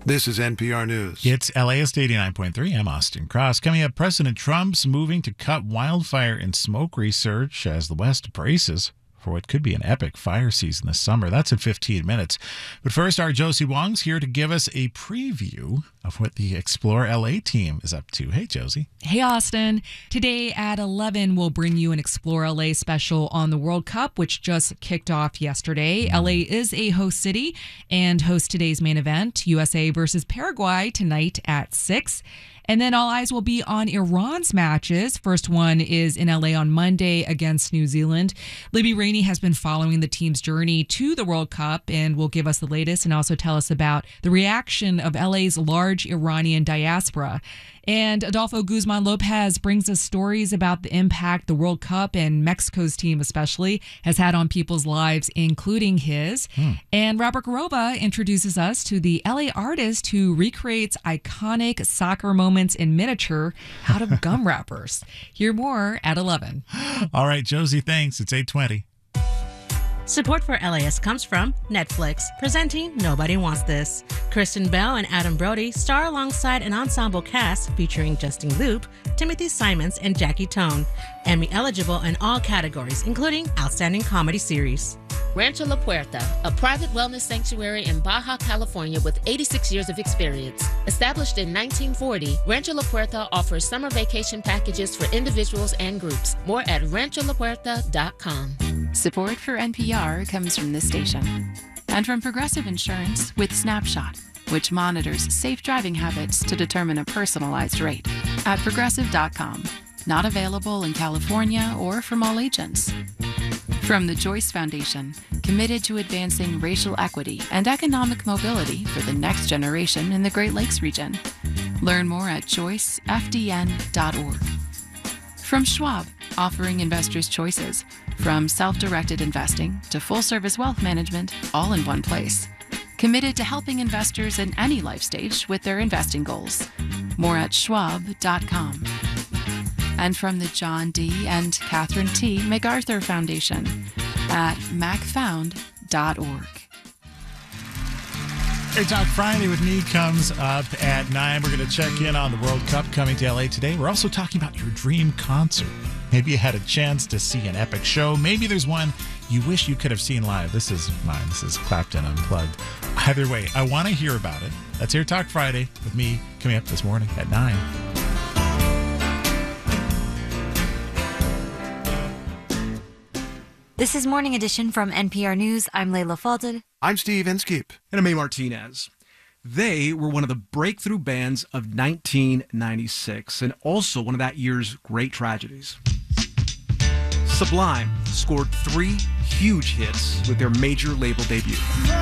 This is NPR News. It's LAist 89.3. I'm Austin Cross. Coming up, President Trump's moving to cut wildfire and smoke research as the West braces for what could be an epic fire season this summer. That's in 15 minutes. But first, our Josie Wong's here to give us a preview of what the Explore LA team is up to. Hey, Josie. Hey, Austin. Today at 11, we'll bring you an Explore LA special on the World Cup, which just kicked off yesterday. LA is a host city and hosts today's main event, USA versus Paraguay, tonight at 6. And then all eyes will be on Iran's matches. First one is in LA on Monday against New Zealand. Libby Rainey has been following the team's journey to the World Cup and will give us the latest and also tell us about the reaction of LA's large Iranian diaspora. And Adolfo Guzman Lopez brings us stories about the impact the World Cup and Mexico's team especially has had on people's lives, including his. And Robert Garoba introduces us to the LA artist who recreates iconic soccer moments in miniature out of gum wrappers. Hear more at 11. All right, Josie, thanks. It's 8:20. Support for LAist comes from Netflix, presenting Nobody Wants This. Kristen Bell and Adam Brody star alongside an ensemble cast featuring Justin Loop, Timothy Simons, and Jackie Tone. Emmy eligible in all categories, including Outstanding Comedy Series. Rancho La Puerta, a private wellness sanctuary in Baja, California with 86 years of experience. Established in 1940, Rancho La Puerta offers summer vacation packages for individuals and groups. More at rancholapuerta.com. Support for NPR comes from this station and from Progressive Insurance with Snapshot, which monitors safe driving habits to determine a personalized rate at progressive.com. Not available in California or from all agents. From the Joyce Foundation, committed to advancing racial equity and economic mobility for the next generation in the Great Lakes region. Learn more at joycefdn.org. From Schwab, offering investors choices, from self-directed investing to full-service wealth management, all in one place. Committed to helping investors in any life stage with their investing goals. More at schwab.com. And from the John D. and Catherine T. MacArthur Foundation at macfound.org. Air Talk Friday with me comes up at 9. We're going to check in on the World Cup coming to LA today. We're also talking about your dream concert. Maybe you had a chance to see an epic show. Maybe there's one you wish you could have seen live. This is mine. This is Clapton Unplugged. Either way, I want to hear about it. That's Air Talk Friday with me coming up this morning at 9. This is Morning Edition from NPR News. I'm Layla Falded. I'm Steve Inskeep. And I'm A. Martinez. They were one of the breakthrough bands of 1996 and also one of that year's great tragedies. Sublime scored 3 huge hits with their major label debut.